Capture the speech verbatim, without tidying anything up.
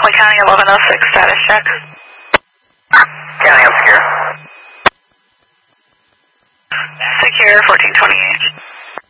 Point County eleven oh six, status check. County obscure. Secure fourteen twenty-eight.